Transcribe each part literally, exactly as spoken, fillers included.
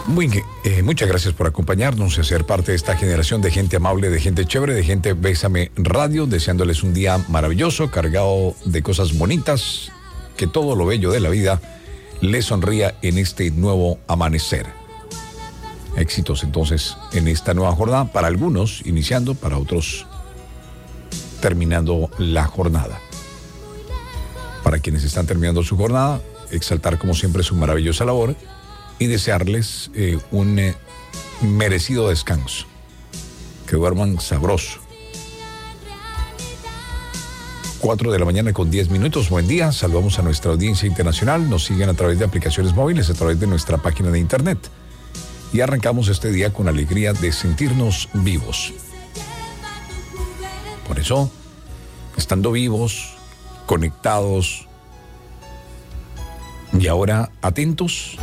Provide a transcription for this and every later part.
Muy, eh, muchas gracias por acompañarnos y hacer parte de esta generación de gente amable, de gente chévere, de gente Bésame Radio, deseándoles un día maravilloso, cargado de cosas bonitas, que todo lo bello de la vida les sonría en este nuevo amanecer. Éxitos entonces en esta nueva jornada, para algunos iniciando, para otros terminando la jornada. Para quienes están terminando su jornada, exaltar como siempre su maravillosa labor y desearles eh, un eh, merecido descanso. Que duerman sabroso. cuatro de la mañana con diez minutos. Buen día. Saludamos a nuestra audiencia internacional. Nos siguen a través de aplicaciones móviles, a través de nuestra página de internet. Y arrancamos este día con alegría de sentirnos vivos. Por eso, estando vivos, conectados y ahora atentos,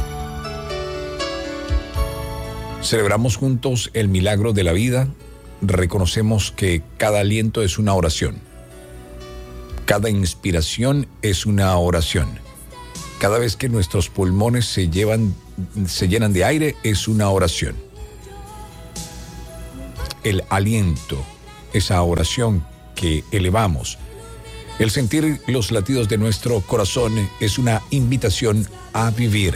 celebramos juntos el milagro de la vida. Reconocemos que cada aliento es una oración. Cada inspiración es una oración. Cada vez que nuestros pulmones se, llevan, se llenan de aire es una oración. El aliento, esa oración que elevamos. El sentir los latidos de nuestro corazón es una invitación a vivir.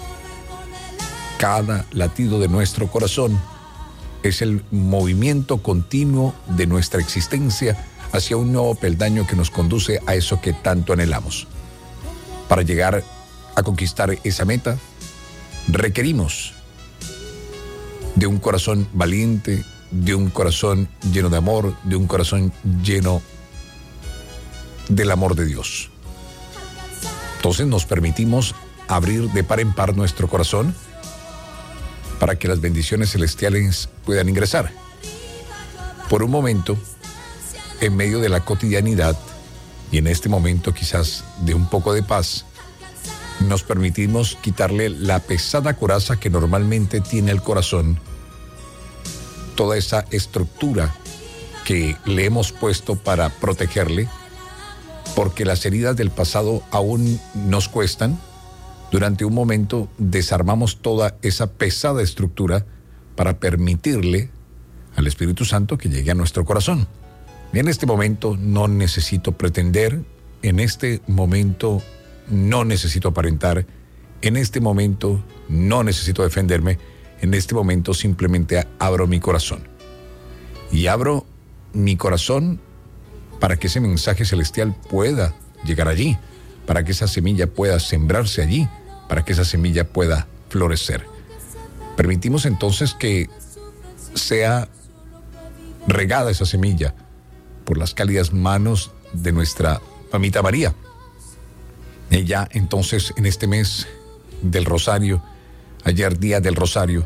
Cada latido de nuestro corazón es el movimiento continuo de nuestra existencia hacia un nuevo peldaño que nos conduce a eso que tanto anhelamos. Para llegar a conquistar esa meta, requerimos de un corazón valiente, de un corazón lleno de amor, de un corazón lleno del amor de Dios. Entonces nos permitimos abrir de par en par nuestro corazón para que las bendiciones celestiales puedan ingresar. Por un momento, en medio de la cotidianidad, y en este momento quizás de un poco de paz, nos permitimos quitarle la pesada coraza que normalmente tiene el corazón, toda esa estructura que le hemos puesto para protegerle, porque las heridas del pasado aún nos cuestan. Durante un momento desarmamos toda esa pesada estructura para permitirle al Espíritu Santo que llegue a nuestro corazón. En este momento no necesito pretender, en este momento no necesito aparentar, en este momento no necesito defenderme, en este momento simplemente abro mi corazón. Y abro mi corazón para que ese mensaje celestial pueda llegar allí, para que esa semilla pueda sembrarse allí, para que esa semilla pueda florecer. Permitimos entonces que sea regada esa semilla por las cálidas manos de nuestra mamita María. Ella entonces en este mes del Rosario, ayer día del Rosario,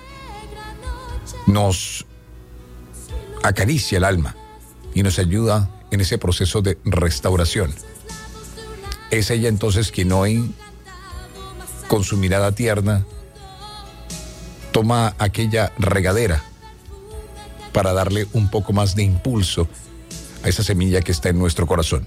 nos acaricia el alma y nos ayuda en ese proceso de restauración. Es ella entonces quien hoy, con su mirada tierna, toma aquella regadera para darle un poco más de impulso a esa semilla que está en nuestro corazón.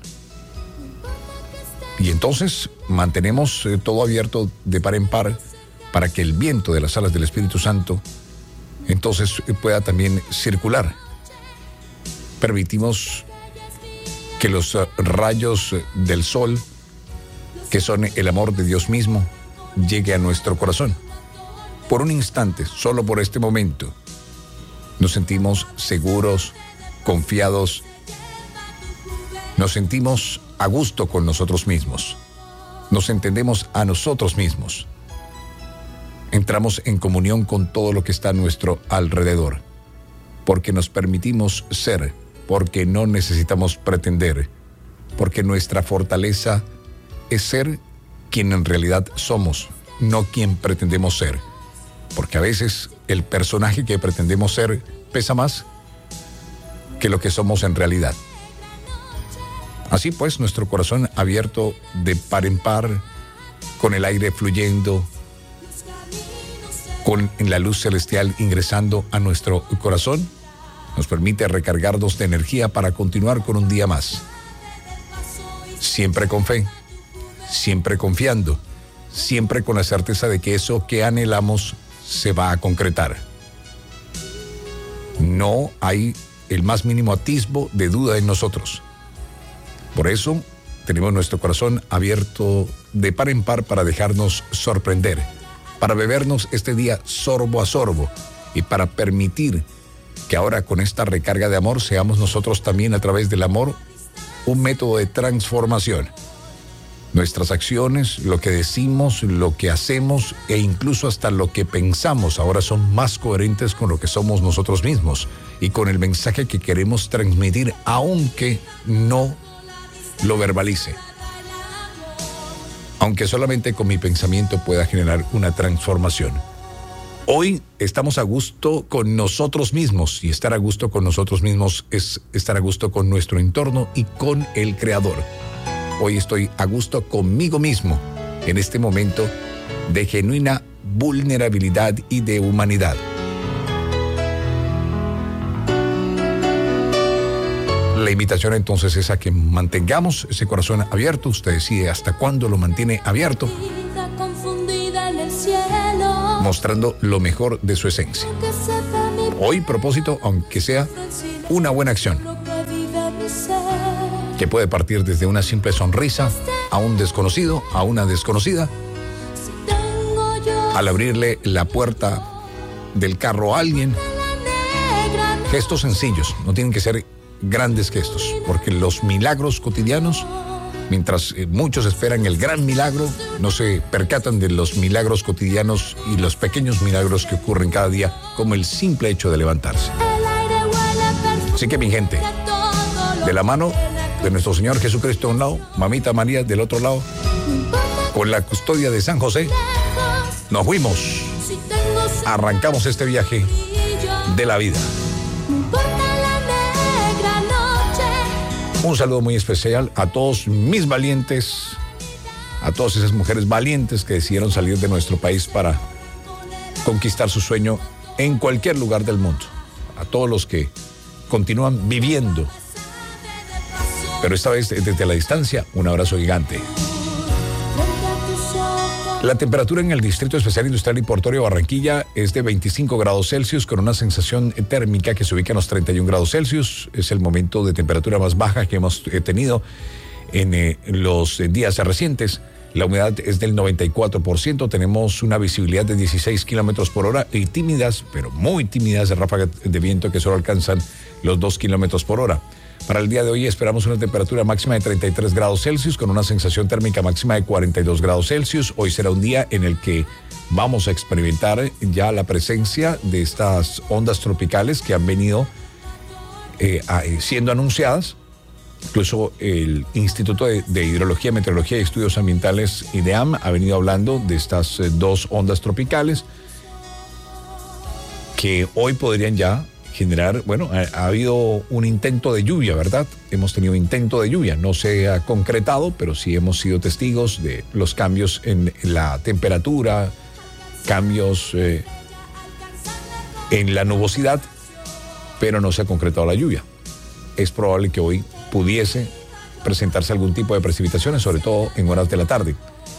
Y entonces mantenemos eh, todo abierto de par en par para que el viento de las alas del Espíritu Santo entonces eh, pueda también circular. Permitimos que los uh, rayos del sol, que son el amor de Dios mismo, llegue a nuestro corazón. Por un instante, solo por este momento, nos sentimos seguros, confiados, nos sentimos a gusto con nosotros mismos, nos entendemos a nosotros mismos, entramos en comunión con todo lo que está a nuestro alrededor, porque nos permitimos ser, porque no necesitamos pretender, porque nuestra fortaleza es ser quien en realidad somos, no quien pretendemos ser, porque a veces el personaje que pretendemos ser pesa más que lo que somos en realidad. Así pues, nuestro corazón abierto de par en par, con el aire fluyendo, con la luz celestial ingresando a nuestro corazón, nos permite recargarnos de energía para continuar con un día más. Siempre con fe, siempre confiando, siempre con la certeza de que eso que anhelamos se va a concretar. No hay el más mínimo atisbo de duda en nosotros. Por eso tenemos nuestro corazón abierto de par en par para dejarnos sorprender, para bebernos este día sorbo a sorbo y para permitir que ahora con esta recarga de amor seamos nosotros también a través del amor un método de transformación. Nuestras acciones, lo que decimos, lo que hacemos e incluso hasta lo que pensamos ahora son más coherentes con lo que somos nosotros mismos y con el mensaje que queremos transmitir, aunque no lo verbalice. Aunque solamente con mi pensamiento pueda generar una transformación. Hoy estamos a gusto con nosotros mismos y estar a gusto con nosotros mismos es estar a gusto con nuestro entorno y con el Creador. Hoy estoy a gusto conmigo mismo en este momento de genuina vulnerabilidad y de humanidad. La invitación entonces es a que mantengamos ese corazón abierto. Usted decide hasta cuándo lo mantiene abierto, mostrando lo mejor de su esencia. Hoy propósito, aunque sea una buena acción, que puede partir desde una simple sonrisa a un desconocido, a una desconocida, al abrirle la puerta del carro a alguien. Gestos sencillos, no tienen que ser grandes gestos, porque los milagros cotidianos, mientras muchos esperan el gran milagro, no se percatan de los milagros cotidianos y los pequeños milagros que ocurren cada día, como el simple hecho de levantarse. Así que mi gente, de la mano de nuestro Señor Jesucristo a un lado, Mamita María del otro lado, con la custodia de San José, nos fuimos, arrancamos este viaje de la vida. Un saludo muy especial a todos mis valientes, a todas esas mujeres valientes que decidieron salir de nuestro país para conquistar su sueño en cualquier lugar del mundo. A todos los que continúan viviendo, pero esta vez desde la distancia, un abrazo gigante. La temperatura en el Distrito Especial Industrial y Portuario de Barranquilla es de veinticinco grados Celsius con una sensación térmica que se ubica en los treinta y un grados Celsius. Es el momento de temperatura más baja que hemos tenido en eh, los días recientes. La humedad es del noventa y cuatro por ciento. Tenemos una visibilidad de dieciséis kilómetros por hora y tímidas, pero muy tímidas ráfagas de viento que solo alcanzan los dos kilómetros por hora. Para el día de hoy esperamos una temperatura máxima de treinta y tres grados Celsius con una sensación térmica máxima de cuarenta y dos grados Celsius. Hoy será un día en el que vamos a experimentar ya la presencia de estas ondas tropicales que han venido eh, siendo anunciadas. Incluso el Instituto de, de Hidrología, Meteorología y Estudios Ambientales, IDEAM, ha venido hablando de estas eh, dos ondas tropicales que hoy podrían ya generar, bueno, ha, ha habido un intento de lluvia, ¿verdad? Hemos tenido intento de lluvia, no se ha concretado, pero sí hemos sido testigos de los cambios en la temperatura, cambios eh, en la nubosidad, pero no se ha concretado la lluvia. Es probable que hoy pudiese presentarse algún tipo de precipitaciones, sobre todo en horas de la tarde.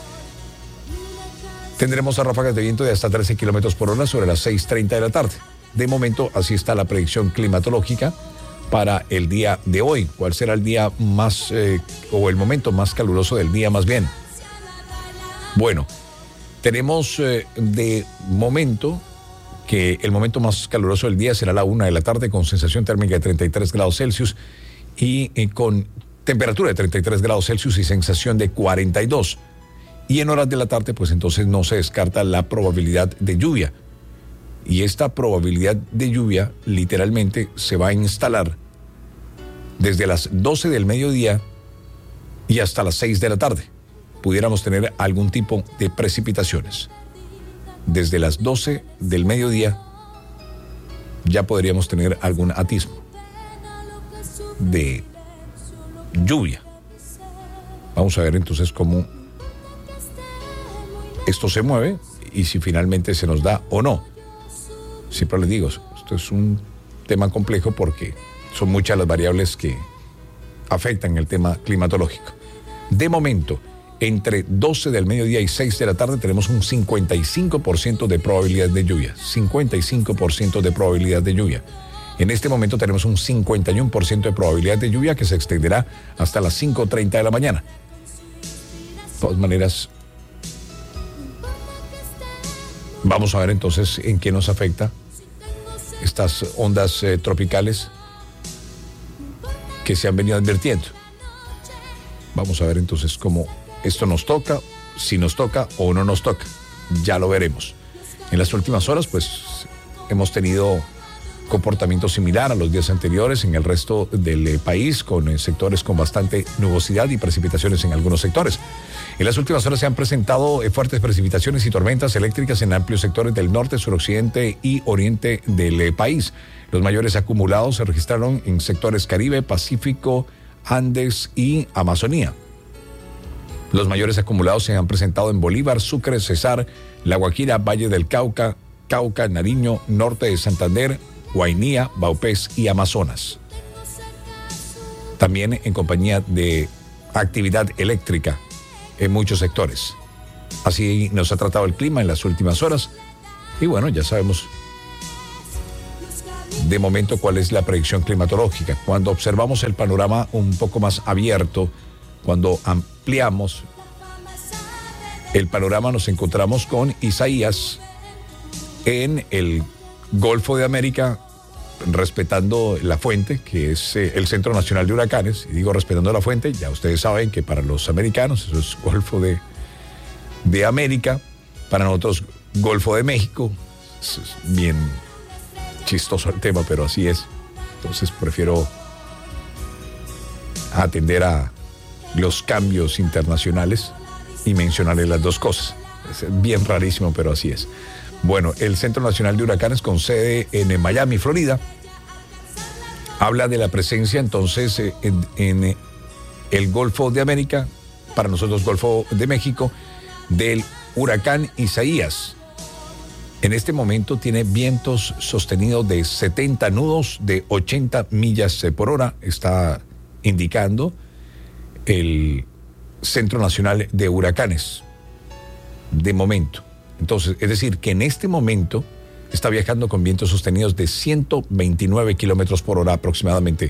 Tendremos ráfagas de viento de hasta trece kilómetros por hora sobre las seis treinta de la tarde. De momento, así está la predicción climatológica para el día de hoy. ¿Cuál será el día más, eh, o el momento más caluroso del día más bien? Bueno, tenemos eh, de momento que el momento más caluroso del día será la una de la tarde con sensación térmica de treinta y tres grados Celsius y eh, con temperatura de treinta y tres grados Celsius y sensación de cuarenta y dos. Y en horas de la tarde, pues entonces no se descarta la probabilidad de lluvia. Y esta probabilidad de lluvia literalmente se va a instalar desde las doce del mediodía y hasta las seis de la tarde. Pudiéramos tener algún tipo de precipitaciones. Desde las doce del mediodía ya podríamos tener algún atisbo de lluvia. Vamos a ver entonces cómo esto se mueve y si finalmente se nos da o no. Siempre les digo, esto es un tema complejo porque son muchas las variables que afectan el tema climatológico. De momento, entre doce del mediodía y seis de la tarde tenemos un cincuenta y cinco por ciento de probabilidad de lluvia. cincuenta y cinco por ciento de probabilidad de lluvia. En este momento tenemos un cincuenta y uno por ciento de probabilidad de lluvia que se extenderá hasta las cinco treinta de la mañana. De todas maneras, vamos a ver entonces en qué nos afecta estas ondas eh, tropicales que se han venido advirtiendo. Vamos a ver entonces cómo esto nos toca, si nos toca o no nos toca. Ya lo veremos. En las últimas horas, pues, hemos tenido comportamiento similar a los días anteriores en el resto del eh, país, con eh, sectores con bastante nubosidad y precipitaciones en algunos sectores. En las últimas horas se han presentado eh, fuertes precipitaciones y tormentas eléctricas en amplios sectores del norte, suroccidente y oriente del eh, país. Los mayores acumulados se registraron en sectores Caribe, Pacífico, Andes y Amazonía. Los mayores acumulados se han presentado en Bolívar, Sucre, Cesar, La Guajira, Valle del Cauca, Cauca, Nariño, norte de Santander, Guainía, Vaupés y Amazonas. También en compañía de actividad eléctrica en muchos sectores. Así nos ha tratado el clima en las últimas horas. Y bueno, ya sabemos de momento cuál es la predicción climatológica. Cuando observamos el panorama un poco más abierto, cuando ampliamos el panorama, nos encontramos con Isaías en el Golfo de América, respetando la fuente, que es eh, el Centro Nacional de Huracanes. Y digo respetando la fuente, ya ustedes saben que para los americanos eso es Golfo de, de América, para nosotros Golfo de México. Es bien chistoso el tema, pero así es. Entonces prefiero atender a los cambios internacionales y mencionarles las dos cosas. Es bien rarísimo, pero así es. Bueno, el Centro Nacional de Huracanes, con sede en Miami, Florida, habla de la presencia entonces en, en el Golfo de América, para nosotros Golfo de México, del huracán Isaías. En este momento tiene vientos sostenidos de setenta nudos de ochenta millas por hora, está indicando el Centro Nacional de Huracanes, de momento. Entonces, es decir, que en este momento está viajando con vientos sostenidos de ciento veintinueve kilómetros por hora aproximadamente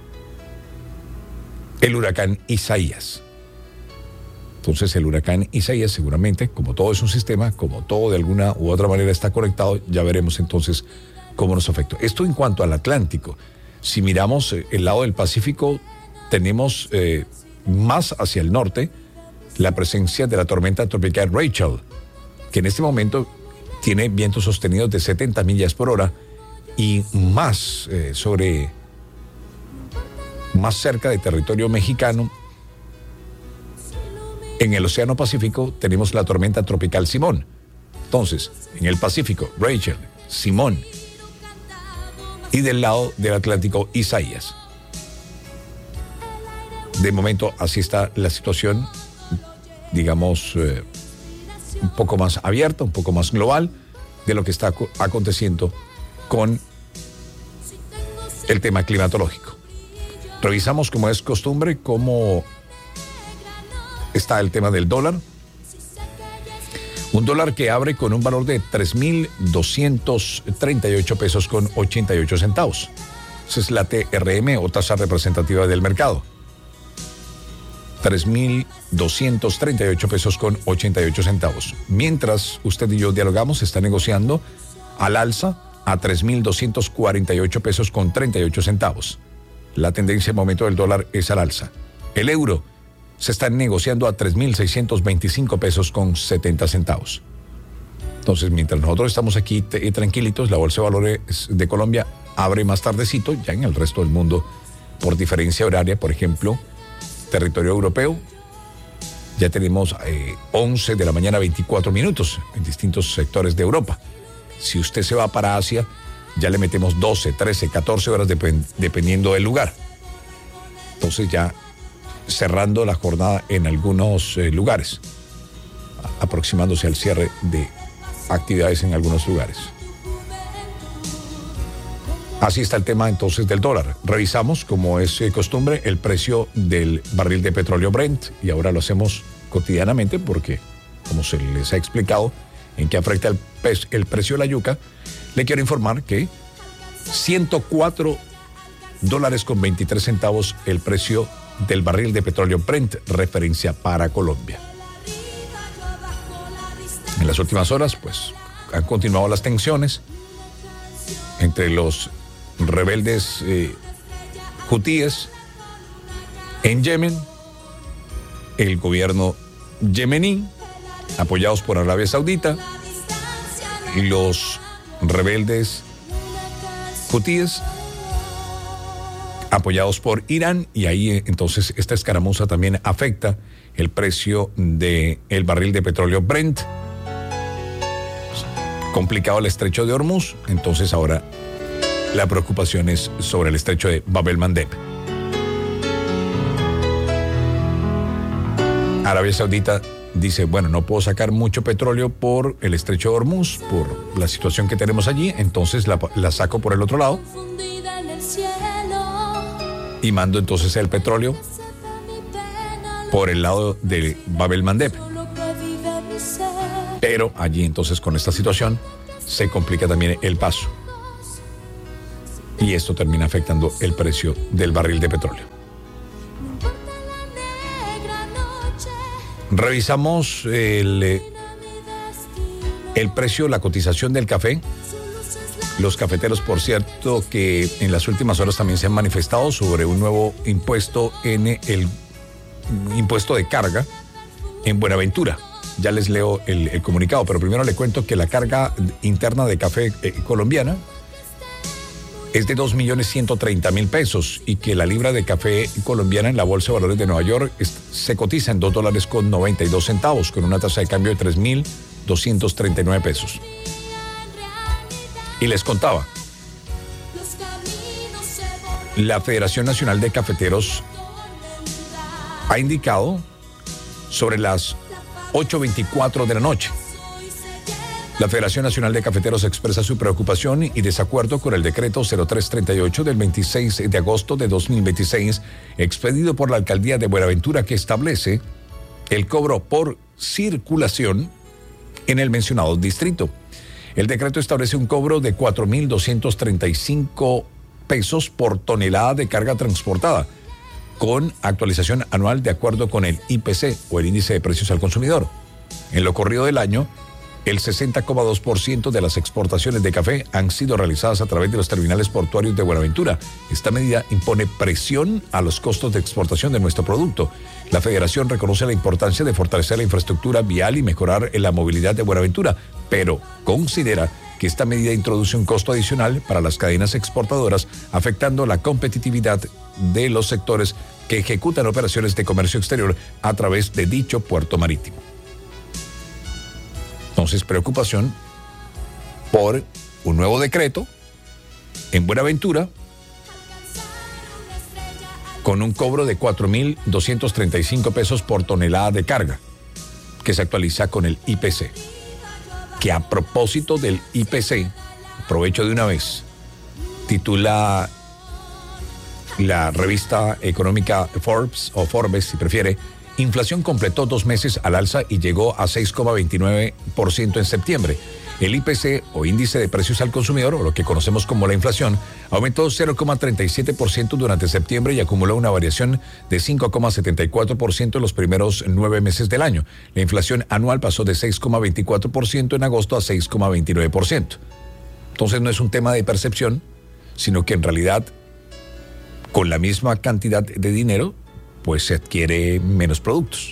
el huracán Isaías. Entonces, el huracán Isaías seguramente, como todo es un sistema, como todo de alguna u otra manera está conectado, ya veremos entonces cómo nos afecta. Esto en cuanto al Atlántico. Si miramos el lado del Pacífico, tenemos eh, más hacia el norte la presencia de la tormenta tropical Rachel, que en este momento tiene vientos sostenidos de setenta millas por hora y más eh, sobre, más cerca de territorio mexicano. En el Océano Pacífico tenemos la tormenta tropical Simón. Entonces, en el Pacífico, Rachel, Simón, y del lado del Atlántico, Isaías. De momento, así está la situación, digamos, eh, un poco más abierta, un poco más global de lo que está aconteciendo con el tema climatológico. Revisamos, como es costumbre, cómo está el tema del dólar. Un dólar que abre con un valor de tres mil doscientos treinta y ocho pesos con ochenta y ocho centavos. Esa es la T R M o tasa representativa del mercado. tres mil doscientos treinta y ocho pesos con ochenta y ocho centavos. Mientras usted y yo dialogamos, está negociando al alza a tres mil doscientos cuarenta y ocho pesos con treinta y ocho centavos. La tendencia en momento del dólar es al alza. El euro se está negociando a tres mil seiscientos veinticinco pesos con setenta centavos. Entonces, mientras nosotros estamos aquí t- tranquilitos, la Bolsa de Valores de Colombia abre más tardecito, ya en el resto del mundo, por diferencia horaria, por ejemplo, territorio europeo, ya tenemos eh, once de la mañana, veinticuatro minutos en distintos sectores de Europa. Si usted se va para Asia, ya le metemos doce, trece, catorce horas dep- dependiendo del lugar. Entonces ya cerrando la jornada en algunos eh, lugares, aproximándose al cierre de actividades en algunos lugares. Así está el tema entonces del dólar. Revisamos, como es eh, costumbre, el precio del barril de petróleo Brent, y ahora lo hacemos cotidianamente porque, como se les ha explicado, en qué afecta el, el precio de la yuca, le quiero informar que ciento cuatro dólares con veintitrés centavos el precio del barril de petróleo Brent, referencia para Colombia. En las últimas horas, pues, han continuado las tensiones entre los rebeldes eh, hutíes en Yemen, el gobierno yemení, apoyados por Arabia Saudita, y los rebeldes hutíes apoyados por Irán, y ahí entonces esta escaramuza también afecta el precio del barril de petróleo Brent. Complicado el estrecho de Hormuz, entonces ahora la preocupación es sobre el estrecho de Bab el-Mandeb. Arabia Saudita dice, bueno, no puedo sacar mucho petróleo por el estrecho de Hormuz, por la situación que tenemos allí, entonces la, la saco por el otro lado y mando entonces el petróleo por el lado de Bab el-Mandeb. Pero allí entonces con esta situación se complica también el paso. Y esto termina afectando el precio del barril de petróleo. Revisamos el, el precio, la cotización del café. Los cafeteros, por cierto, que en las últimas horas también se han manifestado sobre un nuevo impuesto en el impuesto de carga en Buenaventura. Ya les leo el, el comunicado, pero primero le cuento que la carga interna de café eh, colombiana es de dos millones ciento treinta mil pesos y que la libra de café colombiana en la Bolsa de Valores de Nueva York es, se cotiza en dos dólares con noventa y dos centavos, con una tasa de cambio de tres mil doscientos treinta y nueve pesos. Y les contaba, la Federación Nacional de Cafeteros ha indicado sobre las ocho veinticuatro de la noche. La Federación Nacional de Cafeteros expresa su preocupación y desacuerdo con el decreto cero tres treinta y ocho del veintiséis de agosto de dos mil veintiséis, expedido por la Alcaldía de Buenaventura, que establece el cobro por circulación en el mencionado distrito. El decreto establece un cobro de cuatro mil doscientos treinta y cinco pesos por tonelada de carga transportada, con actualización anual de acuerdo con el I P C o el índice de precios al consumidor. En lo corrido del año, el sesenta coma dos por ciento de las exportaciones de café han sido realizadas a través de los terminales portuarios de Buenaventura. Esta medida impone presión a los costos de exportación de nuestro producto. La Federación reconoce la importancia de fortalecer la infraestructura vial y mejorar la movilidad de Buenaventura, pero considera que esta medida introduce un costo adicional para las cadenas exportadoras, afectando la competitividad de los sectores que ejecutan operaciones de comercio exterior a través de dicho puerto marítimo. Entonces, preocupación por un nuevo decreto en Buenaventura con un cobro de cuatro mil doscientos treinta y cinco pesos por tonelada de carga, que se actualiza con el I P C. Que a propósito del I P C, aprovecho de una vez, titula la revista económica Forbes, o Forbes si prefiere, inflación completó dos meses al alza y llegó a seis coma veintinueve por ciento en septiembre. El I P C, o índice de precios al consumidor, o lo que conocemos como la inflación, aumentó cero coma treinta y siete por ciento durante septiembre y acumuló una variación de cinco coma setenta y cuatro por ciento en los primeros nueve meses del año. La inflación anual pasó de seis coma veinticuatro por ciento en agosto a seis coma veintinueve por ciento. Entonces no es un tema de percepción, sino que en realidad, con la misma cantidad de dinero, pues se adquiere menos productos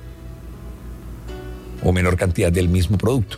o menor cantidad del mismo producto.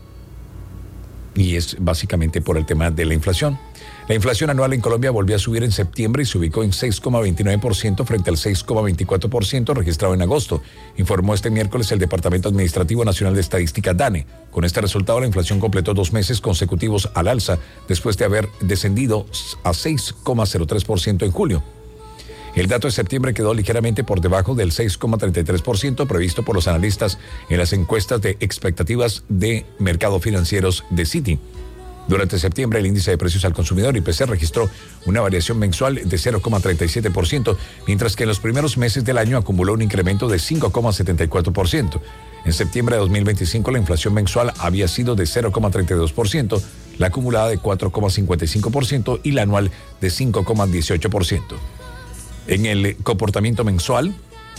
Y es básicamente por el tema de la inflación. La inflación anual en Colombia volvió a subir en septiembre y se ubicó en seis coma veintinueve por ciento frente al seis coma veinticuatro por ciento registrado en agosto, informó este miércoles el Departamento Administrativo Nacional de Estadística, DANE. Con este resultado, la inflación completó dos meses consecutivos al alza después de haber descendido a seis coma cero tres por ciento en julio. El dato de septiembre quedó ligeramente por debajo del seis coma treinta y tres por ciento previsto por los analistas en las encuestas de expectativas de mercado financieros de Citi. Durante septiembre, el índice de precios al consumidor, I P C, registró una variación mensual de cero coma treinta y siete por ciento, mientras que en los primeros meses del año acumuló un incremento de cinco coma setenta y cuatro por ciento. En septiembre de dos mil veinticinco, la inflación mensual había sido de cero coma treinta y dos por ciento, la acumulada de cuatro coma cincuenta y cinco por ciento y la anual de cinco coma dieciocho por ciento. En el comportamiento mensual,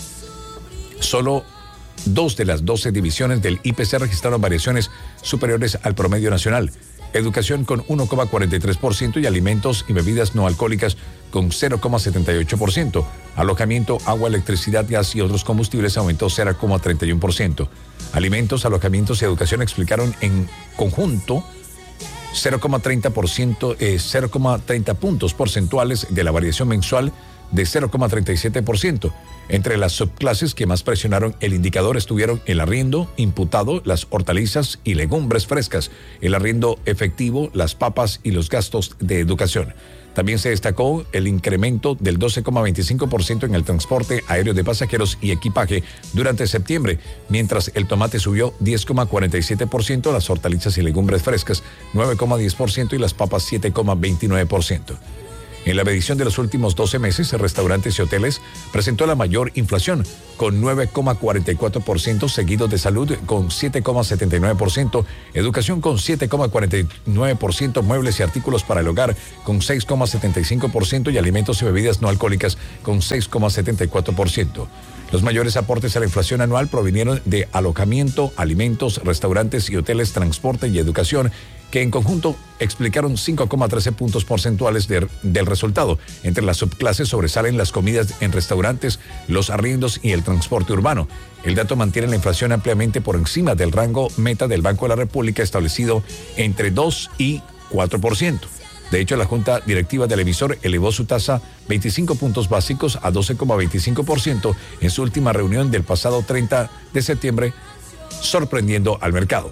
solo dos de las doce divisiones del I P C registraron variaciones superiores al promedio nacional. Educación con uno coma cuarenta y tres por ciento y alimentos y bebidas no alcohólicas con cero coma setenta y ocho por ciento. Alojamiento, agua, electricidad, gas y otros combustibles aumentó cero coma treinta y uno por ciento. Alimentos, alojamientos y educación explicaron en conjunto cero coma treinta por ciento, eh, cero coma treinta puntos porcentuales de la variación mensual de cero coma treinta y siete por ciento. Entre las subclases que más presionaron el indicador estuvieron el arriendo imputado, las hortalizas y legumbres frescas, el arriendo efectivo, las papas y los gastos de educación. También se destacó el incremento del doce coma veinticinco por ciento en el transporte aéreo de pasajeros y equipaje durante septiembre, mientras el tomate subió diez coma cuarenta y siete por ciento, las hortalizas y legumbres frescas nueve coma diez por ciento y las papas siete coma veintinueve por ciento. En la medición de los últimos doce meses, restaurantes y hoteles presentó la mayor inflación, con nueve coma cuarenta y cuatro por ciento, seguido de salud con siete coma setenta y nueve por ciento, educación con siete coma cuarenta y nueve por ciento, muebles y artículos para el hogar con seis coma setenta y cinco por ciento y alimentos y bebidas no alcohólicas con seis coma setenta y cuatro por ciento. Los mayores aportes a la inflación anual provinieron de alojamiento, alimentos, restaurantes y hoteles, transporte y educación, que en conjunto explicaron cinco coma trece puntos porcentuales de, del resultado. Entre las subclases sobresalen las comidas en restaurantes, los arriendos y el transporte urbano. El dato mantiene la inflación ampliamente por encima del rango meta del Banco de la República establecido entre dos y cuatro por ciento. De hecho, la Junta Directiva del emisor elevó su tasa veinticinco puntos básicos a doce coma veinticinco por ciento en su última reunión del pasado treinta de septiembre, sorprendiendo al mercado.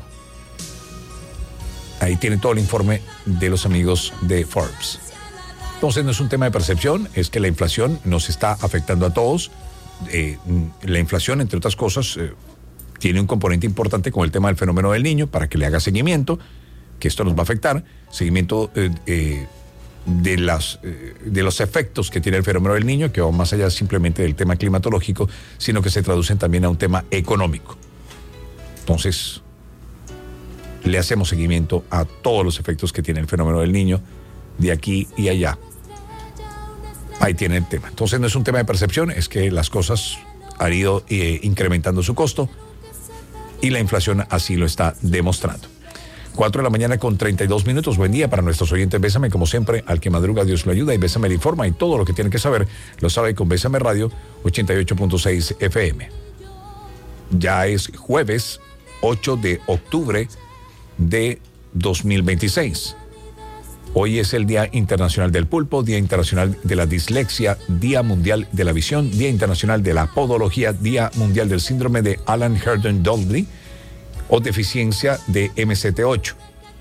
Ahí tiene todo el informe de los amigos de Forbes. Entonces no es un tema de percepción, es que la inflación nos está afectando a todos. Eh, la inflación, entre otras cosas, eh, tiene un componente importante con el tema del fenómeno del niño, para que le haga seguimiento, que esto nos va a afectar, seguimiento eh, eh, de, las, eh, de los efectos que tiene el fenómeno del niño, que va más allá simplemente del tema climatológico, sino que se traducen también a un tema económico. Entonces, le hacemos seguimiento a todos los efectos que tiene el fenómeno del niño, de aquí y allá. Ahí tiene el tema. Entonces no es un tema de percepción, es que las cosas han ido eh, incrementando su costo y la inflación así lo está demostrando. Cuatro de la mañana con treinta y dos minutos. Buen día para nuestros oyentes. Bésame, como siempre, al que madruga Dios lo ayuda, y Bésame le informa, y todo lo que tienen que saber lo sabe con Bésame Radio ochenta y ocho punto seis F M. Ya es jueves ocho de octubre de dos mil veintiséis. Hoy es el Día Internacional del Pulpo, Día Internacional de la Dislexia, Día Mundial de la Visión, Día Internacional de la Podología, Día Mundial del Síndrome de Allan-Herndon-Dudley o deficiencia de M C T ocho.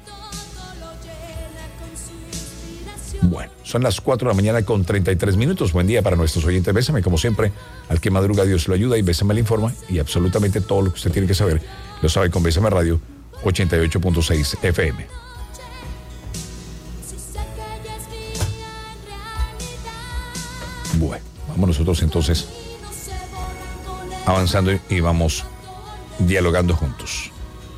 Bueno, son las cuatro de la mañana con treinta y tres minutos. Buen día para nuestros oyentes. Bésame, como siempre, al que madruga Dios lo ayuda, y Bésame le informa, y absolutamente todo lo que usted tiene que saber lo sabe con Bésame Radio ochenta y ocho punto seis F M. Bueno, vamos nosotros entonces avanzando y vamos dialogando juntos.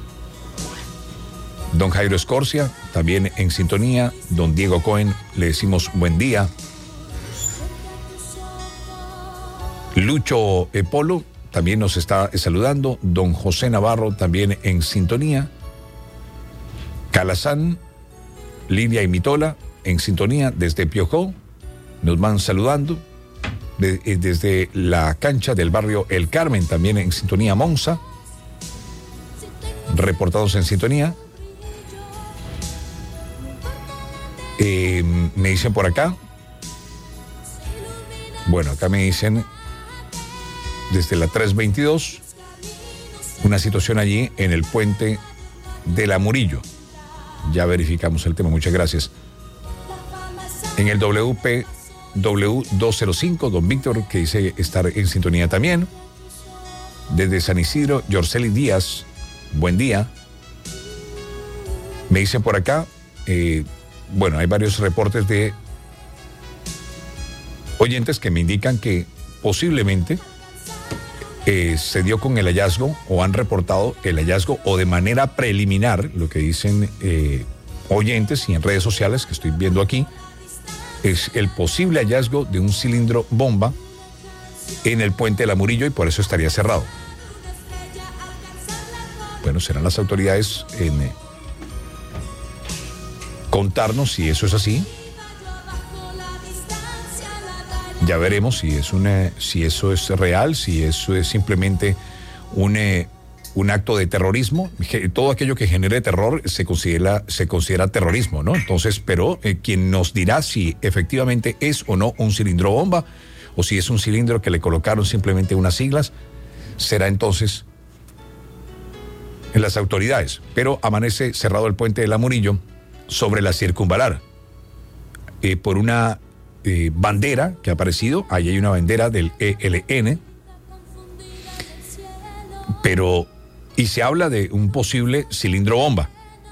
Don Jairo Escorcia, también en sintonía. Don Diego Cohen, le decimos buen día. Lucho Polo también nos está saludando. Don José Navarro, también en sintonía. Calazán, Lidia y Mitola, en sintonía desde Piojó, nos van saludando. De, desde la cancha del barrio El Carmen, también en sintonía. Monza, reportados en sintonía. Eh, me dicen por acá, bueno, acá me dicen desde la tres veintidós, una situación allí en el puente de la Murillo. Ya verificamos el tema, muchas gracias. En el W P W doscientos cinco, don Víctor, que dice estar en sintonía también. Desde San Isidro, Yorceli Díaz, buen día. Me dicen por acá, eh, bueno, hay varios reportes de oyentes que me indican que posiblemente eh, se dio con el hallazgo o han reportado el hallazgo o de manera preliminar, lo que dicen eh, oyentes y en redes sociales que estoy viendo aquí, es el posible hallazgo de un cilindro bomba en el puente de la Murillo y por eso estaría cerrado. Bueno, serán las autoridades en eh, contarnos si eso es así. Ya veremos si es una, si eso es real, si eso es simplemente un, eh, un acto de terrorismo. Todo aquello que genere terror se considera, se considera terrorismo, ¿no? Entonces, pero eh, quien nos dirá si efectivamente es o no un cilindro bomba, o si es un cilindro que le colocaron simplemente unas siglas, será entonces en las autoridades. Pero amanece cerrado el puente de la Murillo sobre la circunvalar eh, por una eh, bandera que ha aparecido. Ahí hay una bandera del E L N, pero y se habla de un posible cilindro bomba.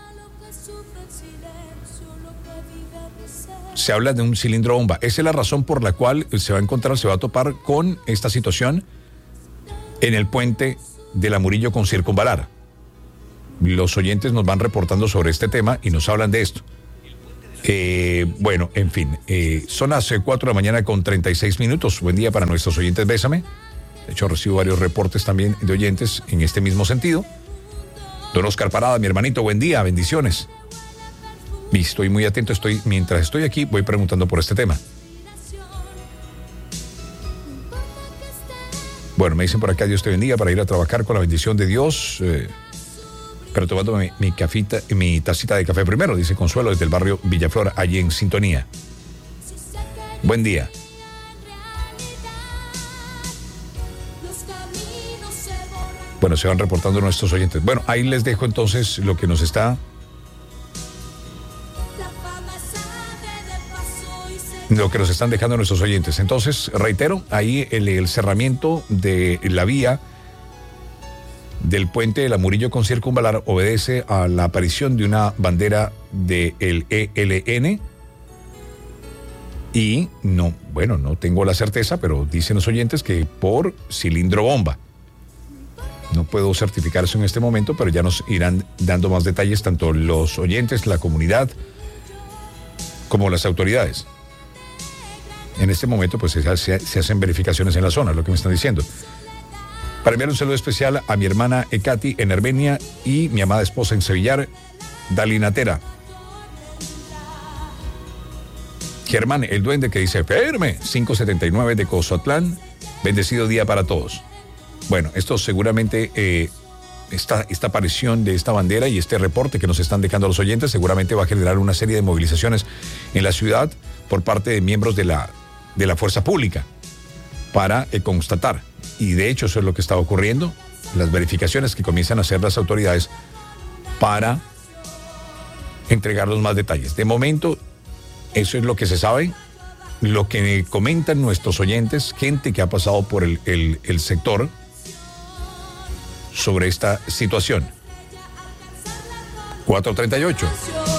Se habla de un cilindro bomba. Esa es la razón por la cual se va a encontrar, se va a topar con esta situación en el puente de la Murillo con circunvalar. Los oyentes nos van reportando sobre este tema y nos hablan de esto. Eh, bueno, en fin, eh, son las cuatro de la mañana con treinta y seis minutos. Buen día para nuestros oyentes, bésame. De hecho, recibo varios reportes también de oyentes en este mismo sentido. Don Oscar Parada, mi hermanito, buen día, bendiciones. Y estoy muy atento, estoy, mientras estoy aquí, voy preguntando por este tema. Bueno, me dicen por acá, Dios te bendiga, para ir a trabajar con la bendición de Dios. Eh, pero tomando mi, mi, cafita, mi tacita de café primero, dice Consuelo desde el barrio Villaflor, allí en sintonía. Buen día. Bueno, se van reportando nuestros oyentes. Bueno, ahí les dejo entonces lo que nos está... Lo que nos están dejando nuestros oyentes. Entonces, reitero, ahí el, el cerramiento de la vía del puente de la Murillo con circunvalar obedece a la aparición de una bandera del E L N y no, bueno, no tengo la certeza, pero dicen los oyentes que por cilindro bomba. No puedo certificar eso en este momento, pero ya nos irán dando más detalles tanto los oyentes, la comunidad, como las autoridades. En este momento, pues se, se, se hacen verificaciones en la zona, lo que me están diciendo. Para enviar un saludo especial a mi hermana Ekati en Armenia y mi amada esposa en Sevillar, Dalinatera. Germán, el duende que dice, firme, quinientos setenta y nueve de Cozotlán, bendecido día para todos. Bueno, esto seguramente, eh, esta, esta aparición de esta bandera y este reporte que nos están dejando los oyentes seguramente va a generar una serie de movilizaciones en la ciudad por parte de miembros de la, de la fuerza pública para eh, constatar. Y de hecho eso es lo que está ocurriendo, las verificaciones que comienzan a hacer las autoridades para entregar los más detalles. De momento, eso es lo que se sabe, lo que comentan nuestros oyentes, gente que ha pasado por el, el, el sector sobre esta situación. cuatro treinta y ocho.